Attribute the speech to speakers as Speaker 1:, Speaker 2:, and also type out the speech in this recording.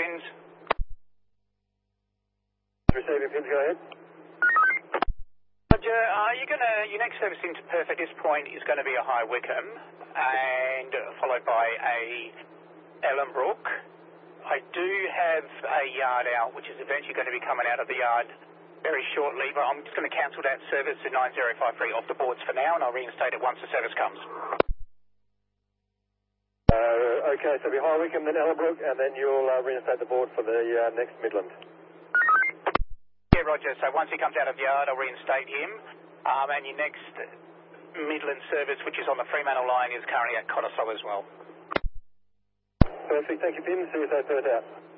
Speaker 1: Pins.
Speaker 2: Receiving Pins, go ahead.
Speaker 1: Roger, your next service into Perth at this point is going to be a High Wycombe, and followed by a Ellenbrook. I do have a yard out, which is eventually going to be coming out of the yard very shortly, but I'm just going to cancel that service to 9053 off the boards for now, and I'll reinstate it once the service comes.
Speaker 2: Okay, so it'll be High Wycombe, then Ellenbrook, and then you'll reinstate the board for the next Midland.
Speaker 1: Yeah, Roger. So once he comes out of the yard, I'll reinstate him. And your next Midland service, which is on the Fremantle line, is currently at Cottesloe as well.
Speaker 2: Perfect. Thank you, Pim. See you, Perth out.